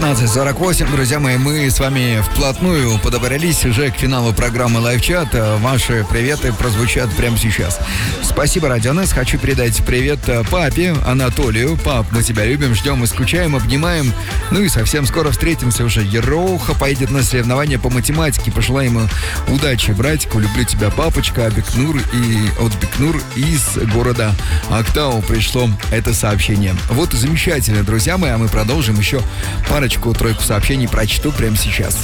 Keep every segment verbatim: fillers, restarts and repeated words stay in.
девятнадцать сорок восемь, друзья мои, мы с вами вплотную подобрались уже к финалу программы Лайв-чат. Ваши приветы прозвучат прямо сейчас. Спасибо, Радио НС. Хочу передать привет папе Анатолию. Пап, мы тебя любим, ждем и скучаем, обнимаем. Ну и совсем скоро встретимся уже. Ероха поедет на соревнования по математике. Пожелаем ему удачи, братику. Люблю тебя, папочка. Бекнур и от Бекнур из города Актау пришло это сообщение. Вот и замечательно, друзья мои, а мы продолжим еще парочку-тройку сообщений прочту прямо сейчас.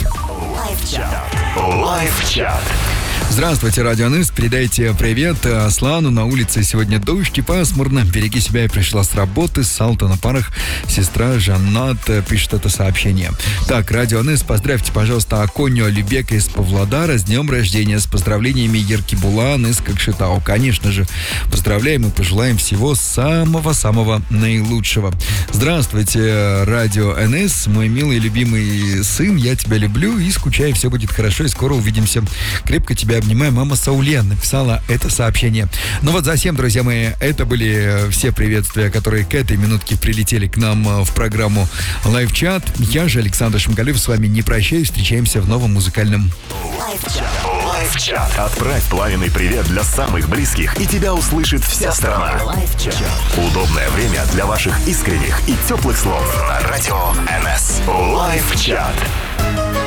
Лайв-чат. Здравствуйте, Радио НС. Передайте привет Аслану. На улице сегодня дождь и пасмурно. Береги себя, я пришла с работы. Салта на парах. Сестра Жаннат пишет это сообщение. Так, Радио НС, поздравьте, пожалуйста, Аконью Алибека из Павлодара с днем рождения. С поздравлениями Еркебулан из Кокшетау. Конечно же, поздравляем и пожелаем всего самого-самого наилучшего. Здравствуйте, Радио НС. Мой милый и любимый сын, я тебя люблю и скучаю. Все будет хорошо и скоро увидимся. Крепко тебя обнимаю. Мама Саулен написала это сообщение. Ну вот затем, друзья мои, это были все приветствия, которые к этой минутке прилетели к нам в программу Лайв-чат. Я же, Александр Шмгалев, с вами не прощаюсь. Встречаемся в новом музыкальном Лайв-чат. Отправь пламенный привет для самых близких, и тебя услышит вся страна. Лайв-чат. Удобное время для ваших искренних и теплых слов на Радио НС. Лайв-чат.